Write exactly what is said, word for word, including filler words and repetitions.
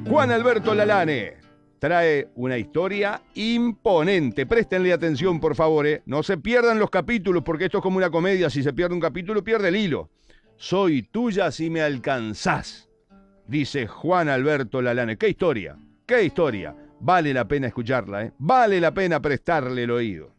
Juan Alberto Lalane trae una historia imponente. Préstenle atención, por favor, ¿eh? No se pierdan los capítulos, porque esto es como una comedia. Si se pierde un capítulo, pierde el hilo. Soy tuya si me alcanzás, dice Juan Alberto Lalane. ¡Qué historia! ¡Qué historia! Vale la pena escucharla, ¿eh? Vale la pena prestarle el oído.